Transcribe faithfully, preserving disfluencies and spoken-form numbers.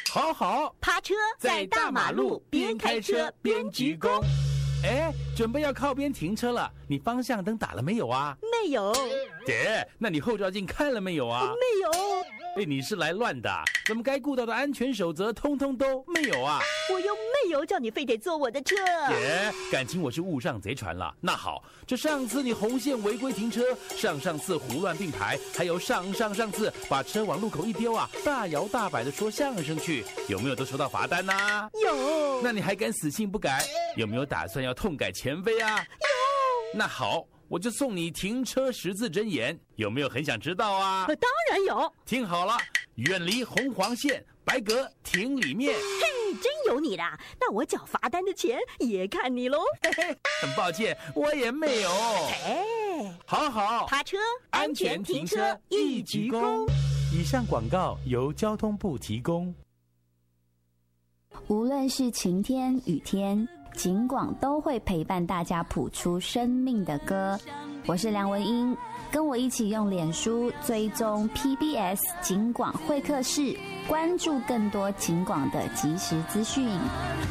好好， 趴车在大马路边开车边鞠躬。 哎，准备要靠边停车了，你方向灯打了没有啊？ 没有。 姐，那你后照镜看了没有啊？ 没有。 哎，你是来乱的，怎么该顾到的安全守则通通都没有啊？ 我又没有叫你非得坐我的车。 姐，感情我是误上贼船了。那好，这上次你红线违规停车，上上次胡乱并排，还有上上上次把车往路口一丢啊，大摇大摆的说相声去，有没有都收到罚单呐、啊？ 有。 那你还敢死性不改？有没有打算要痛改前非啊？ 有。 那好，我就送你停车十字真言，有没有很想知道啊？ 当然有。 听好了，远离红黄线，白格停里面。 嘿，真有你的，那我缴罚单的钱也看你喽。 嘿嘿，很抱歉，我也没有。 哎， 好好， 趴车安全停车一鞠躬。以上广告由交通部提供。 无论是晴天雨天，警广都会陪伴大家谱出生命的歌。我是梁文音，跟我一起用脸书追踪 P B S 警广会客室，关注更多警广的即时资讯。